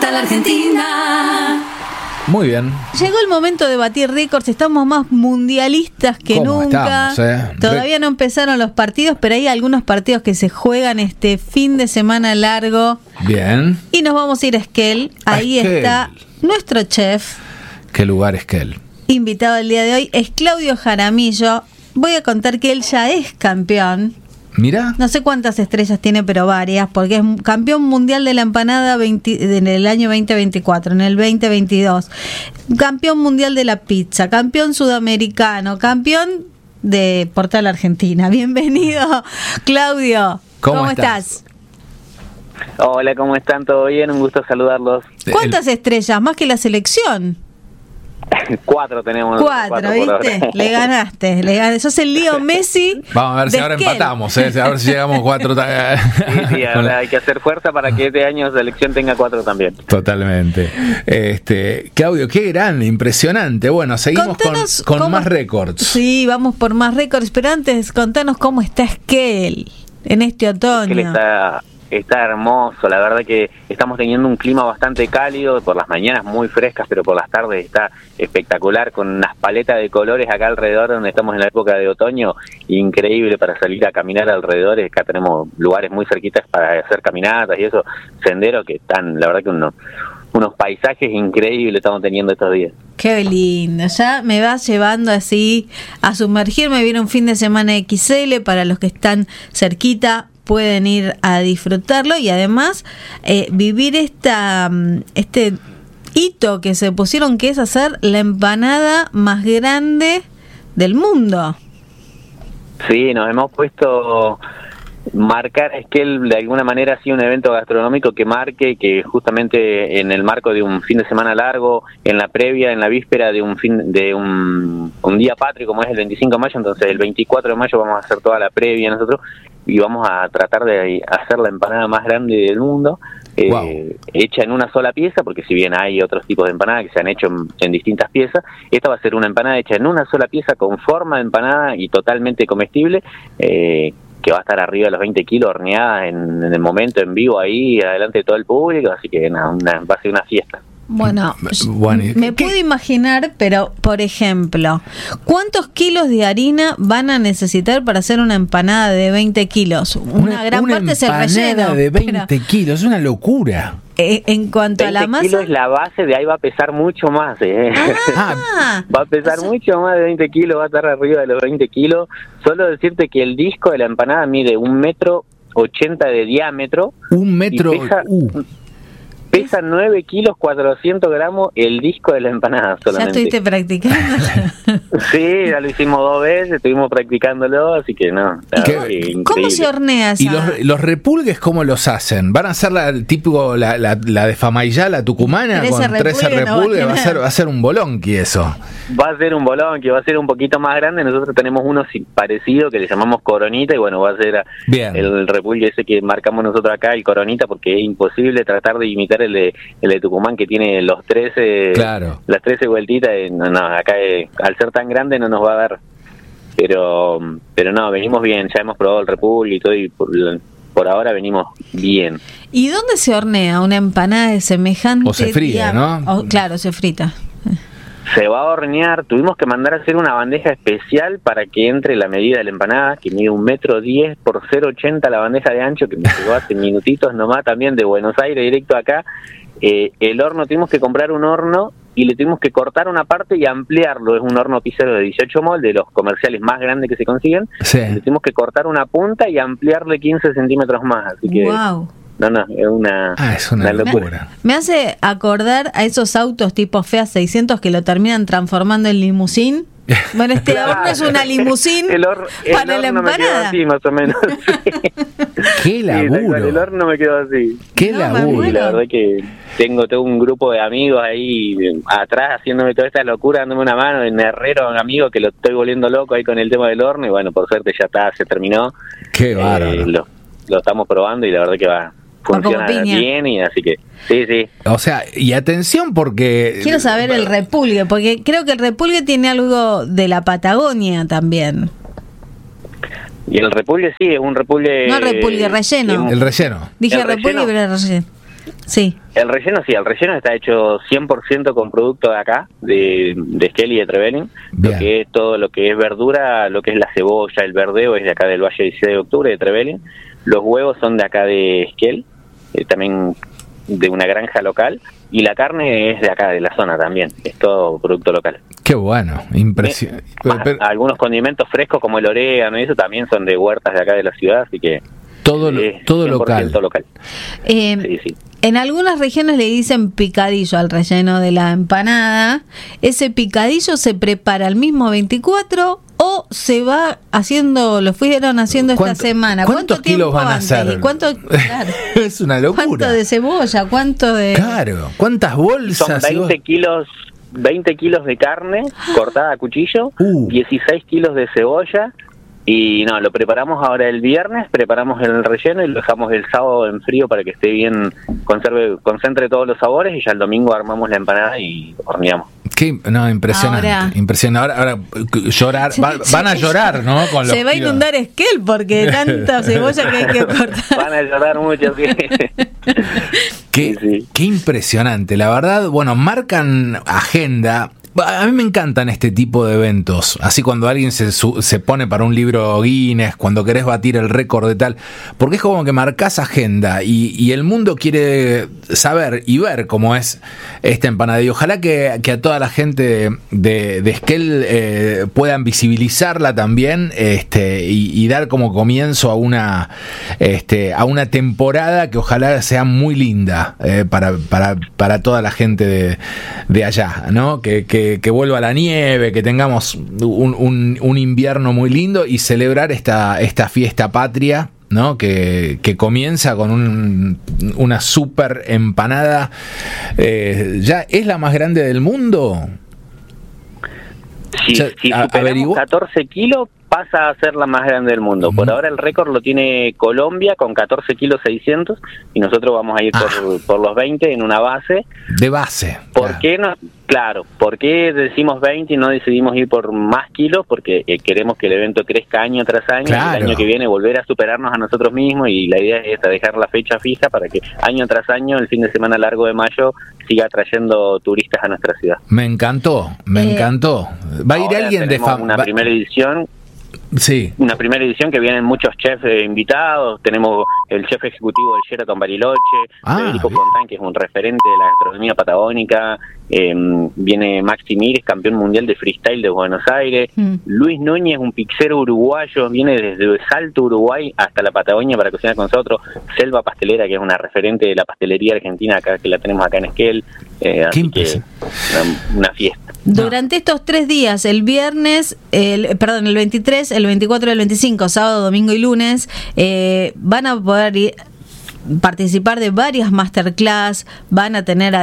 Portal Argentina. Muy bien. Llegó el momento de batir récords, estamos más mundialistas que nunca. Todavía no empezaron los partidos, pero hay algunos partidos que se juegan este fin de semana largo. Bien. Y nos vamos a ir a Esquel. Ahí está nuestro chef. ¿Qué lugar Esquel? Invitado el día de hoy es Claudio Jaramillo. Voy a contar que él ya es campeón. Mira. No sé cuántas estrellas tiene, pero varias, porque es campeón mundial de la empanada en el año 2024, en el 2022. Campeón mundial de la pizza, campeón sudamericano, campeón de Portal Argentina. Bienvenido, Claudio. ¿Cómo estás? Hola, ¿cómo están? ¿Todo bien? Un gusto saludarlos. ¿Cuántas estrellas? Más que la selección. 4 tenemos. 4, ¿viste? Le ganaste. Sos el Leo Messi. Vamos a ver si ahora empatamos, a ver si llegamos 4. Sí, ahora hay que hacer fuerza para que este año la selección tenga 4 también. Totalmente. Claudio, qué grande, impresionante. Bueno, seguimos con más récords. Sí, vamos por más récords, pero antes contanos cómo está Esquel en este otoño. Esquel está hermoso, la verdad que estamos teniendo un clima bastante cálido, por las mañanas muy frescas, pero por las tardes está espectacular, con unas paletas de colores acá alrededor, donde estamos en la época de otoño, increíble para salir a caminar alrededor. Acá tenemos lugares muy cerquitas para hacer caminatas y eso, senderos que están, la verdad que unos paisajes increíbles estamos teniendo estos días. Qué lindo, ya me va llevando así a sumergirme. Viene un fin de semana XL para los que están cerquita, pueden ir a disfrutarlo y además vivir este hito que se pusieron, que es hacer la empanada más grande del mundo. Sí, nos hemos puesto marcar, es que de alguna manera ha sido un evento gastronómico que marque, que justamente en el marco de un fin de semana largo, en la previa, en la víspera de un día patrio como es el 25 de mayo, entonces el 24 de mayo vamos a hacer toda la previa nosotros y vamos a tratar de hacer la empanada más grande del mundo, hecha en una sola pieza, porque si bien hay otros tipos de empanadas que se han hecho en distintas piezas, esta va a ser una empanada hecha en una sola pieza con forma de empanada y totalmente comestible, que va a estar arriba de los 20 kilos horneada en el momento, en vivo, ahí, adelante de todo el público, así que va a ser una fiesta. Bueno, me puedo imaginar, pero, por ejemplo, ¿cuántos kilos de harina van a necesitar para hacer una empanada de 20 kilos? Una gran parte es el relleno. Una empanada de 20 kilos, es una locura. En cuanto a la masa... 20 kilos es la base, de ahí va a pesar mucho más. Va a pesar mucho más de 20 kilos, va a estar arriba de los 20 kilos. Solo decirte que el disco de la empanada mide 1,80 m de diámetro. 1 metro... Pesa 9 kilos 400 gramos el disco de la empanada solamente. ¿Ya estuviste practicando? Sí, ya lo hicimos 2 veces, estuvimos practicándolo, así que no. ¿Cómo se hornea esa? ¿Y los repulgues cómo los hacen? ¿Van a hacer la de Famaillá, la tucumana, con 13 repulgues? Va a ser un bolonqui eso. Va a ser un bolonqui, va a ser un poquito más grande. Nosotros tenemos uno parecido que le llamamos Coronita, y bueno, va a ser el repulgue ese que marcamos nosotros acá, el Coronita, porque es imposible tratar de imitar el de Tucumán, que tiene los 13, las 13 vueltitas. Acá al ser tan grande no nos va a dar, pero no, venimos bien, ya hemos probado el repulgue y todo, y por ahora venimos bien. ¿Y dónde se hornea una empanada de semejante? O se fríe, ¿no? Claro, se frita. Se va a hornear, tuvimos que mandar a hacer una bandeja especial para que entre la medida de la empanada, que mide 1,10 m por 0,80 la bandeja de ancho, que me llegó hace minutitos nomás, también de Buenos Aires directo acá. El horno, tuvimos que comprar un horno y le tuvimos que cortar una parte y ampliarlo. Es un horno pizzero de 18 mol, de los comerciales más grandes que se consiguen. Sí. Le tuvimos que cortar una punta y ampliarle 15 centímetros más, así que... Wow. No, es una locura. Me hace acordar a esos autos tipo Fiat 600 que lo terminan transformando en limusín. Bueno, horno es una limusín para la empanada. Me quedó así, más o menos. ¡Qué laburo! El horno me quedó así. ¡Qué laburo! Y la verdad que tengo todo un grupo de amigos ahí atrás haciéndome toda esta locura, dándome una mano, en herrero, un amigo que lo estoy volviendo loco ahí con el tema del horno, y bueno, por suerte ya se terminó. ¡Qué bárbaro! Lo estamos probando y la verdad que funciona bien, y así que sí. O sea, y atención, porque quiero saber el repulgue, porque creo que el repulgue tiene algo de la Patagonia también. Y el repulgue sí, es un repulgue... No, repulgue, relleno. El relleno. Dije repulgue, pero relleno. Sí. El relleno está hecho 100% con producto de acá, de Esquel y de Trevelin. Lo que es todo lo que es verdura, lo que es la cebolla, el verdeo es de acá del Valle 16 de Octubre, de Trevelin. Los huevos son de acá de Esquel, también de una granja local. Y la carne es de acá, de la zona también, es todo producto local. Qué bueno, impresionante. Algunos condimentos frescos como el orégano y eso también son de huertas de acá de la ciudad, así que todo local. Sí. En algunas regiones le dicen picadillo al relleno de la empanada. ¿Ese picadillo se prepara el mismo 24 o se va haciendo, lo fueron haciendo esta semana? ¿Cuántos kilos van a hacer? Claro. Es una locura. ¿Cuánto de cebolla? ¿Cuánto de...? Claro, ¿cuántas bolsas? Son 20 kilos de carne cortada a cuchillo, 16 kilos de cebolla. Y no, lo preparamos ahora el viernes, preparamos el relleno y lo dejamos el sábado en frío para que esté bien, concentre todos los sabores, y ya el domingo armamos la empanada y horneamos. Impresionante. Ahora llorar, van a llorar, ¿no? Con se va a inundar Esquel porque tanta cebolla que hay que cortar. Van a llorar mucho, sí. Qué impresionante, la verdad. Bueno, marcan agenda. A mí me encantan este tipo de eventos, así cuando alguien se pone para un libro Guinness, cuando querés batir el récord de tal, porque es como que marcás agenda y el mundo quiere saber y ver cómo es esta empanada. Y ojalá que a toda la gente de Esquel puedan visibilizarla también, y dar como comienzo a una temporada que ojalá sea muy linda para toda la gente de allá, ¿no? Que vuelva la nieve, que tengamos un invierno muy lindo y celebrar esta fiesta patria, ¿no? Que comienza con una super empanada. ¿Ya es la más grande del mundo? Si superamos 14 kilos, pasa a ser la más grande del mundo. Por ahora el récord lo tiene Colombia con 14 kilos 600 y nosotros vamos a ir por los 20 en una base. De base. ¿Por qué no? Claro, ¿por qué decimos 20 y no decidimos ir por más kilos? Porque queremos que el evento crezca año tras año, claro. El año que viene volver a superarnos a nosotros mismos, y la idea es esta, dejar la fecha fija para que año tras año, el fin de semana largo de mayo, siga trayendo turistas a nuestra ciudad. Me encantó. Va a ir alguien de una primera edición. Sí. Una primera edición que vienen muchos chefs invitados. Tenemos el chef ejecutivo del Sheraton Bariloche, Federico Fontán, que es un referente de la gastronomía patagónica. Viene Maxi Mírez, campeón mundial de freestyle de Buenos Aires. Luis Núñez, un pizzero uruguayo, viene desde Salto, Uruguay, hasta la Patagonia para cocinar con nosotros. Selva Pastelera, que es una referente de la pastelería argentina, acá, que la tenemos acá en Esquel. Así que una fiesta. Durante estos 3 días, el viernes, el 23, el 24 y el 25, sábado, domingo y lunes, van a poder participar de varias masterclass, van a tener